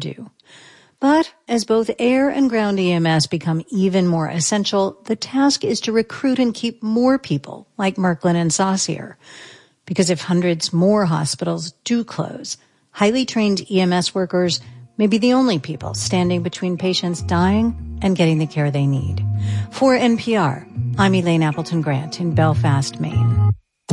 do. But as both air and ground EMS become even more essential, the task is to recruit and keep more people like Merklin and Saucier. Because if hundreds more hospitals do close, highly trained EMS workers may be the only people standing between patients dying and getting the care they need. For NPR, I'm Elaine Appleton Grant in Belfast, Maine.